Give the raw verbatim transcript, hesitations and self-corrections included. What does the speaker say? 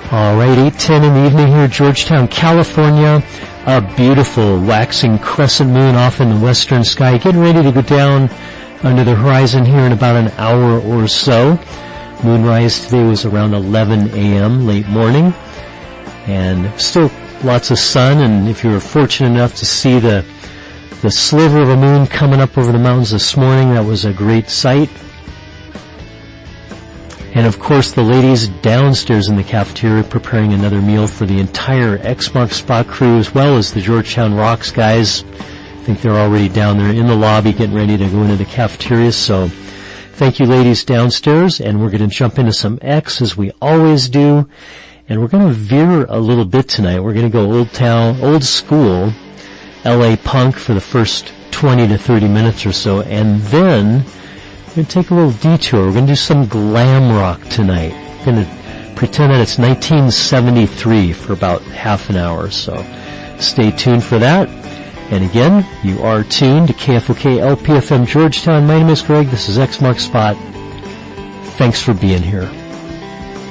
All right, eight ten in the evening here at Georgetown, California. A beautiful waxing crescent moon off in the western sky, getting ready to go down under the horizon here in about an hour or so. Moonrise today was around eleven a.m., late morning, and still lots of sun. And if you were fortunate enough to see the the sliver of a moon coming up over the mountains this morning, that was a great sight. And of course, the ladies downstairs in the cafeteria preparing another meal for the entire X Mark Spot crew, as well as the Georgetown Rocks guys. I think they're already down there in the lobby getting ready to go into the cafeteria. So thank you, ladies downstairs. And we're going to jump into some X, as we always do. And we're going to veer a little bit tonight. We're going to go old town, old school L A punk for the first twenty to thirty minutes or so. And then we're going to take a little detour. We're going to do some glam rock tonight. We're going to pretend that it's nineteen seventy-three for about half an hour. So stay tuned for that. And again, you are tuned to K F O K L P F M Georgetown. My name is Greg. This is X Mark Spot. Thanks for being here.